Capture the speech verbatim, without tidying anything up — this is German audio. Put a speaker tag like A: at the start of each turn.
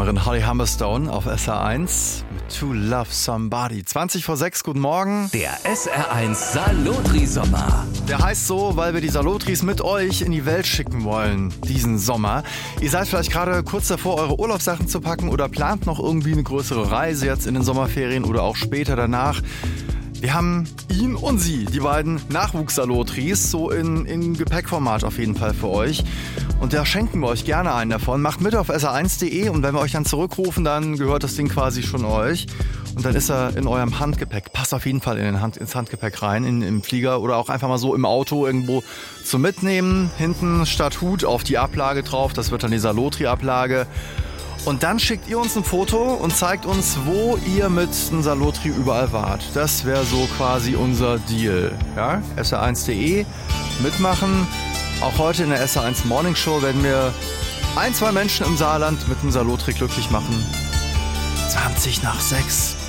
A: Sängerin Holly Humberstone auf S R eins mit To Love Somebody. zwanzig vor sechs, guten Morgen.
B: Der S R eins Salotri-Sommer.
A: Der heißt so, weil wir die Salotris mit euch in die Welt schicken wollen, diesen Sommer. Ihr seid vielleicht gerade kurz davor, eure Urlaubssachen zu packen oder plant noch irgendwie eine größere Reise jetzt in den Sommerferien oder auch später danach. Wir haben ihn und sie, die beiden Nachwuchs-Salotris, so in, in Gepäckformat auf jeden Fall für euch. Und da schenken wir euch gerne einen davon. Macht mit auf S R eins punkt de und wenn wir euch dann zurückrufen, dann gehört das Ding quasi schon euch. Und dann ist er in eurem Handgepäck. Passt auf jeden Fall in den Hand, ins Handgepäck rein, in, im Flieger oder auch einfach mal so im Auto irgendwo zum Mitnehmen. Hinten statt Hut auf die Ablage drauf, das wird dann die Salotri-Ablage. Und dann schickt ihr uns ein Foto und zeigt uns, wo ihr mit einem Salotri überall wart. Das wäre so quasi unser Deal. Ja? S R eins punkt de, mitmachen. Auch heute in der S R eins Morning Show werden wir ein, zwei Menschen im Saarland mit einem Salotri glücklich machen. zwanzig nach sechs.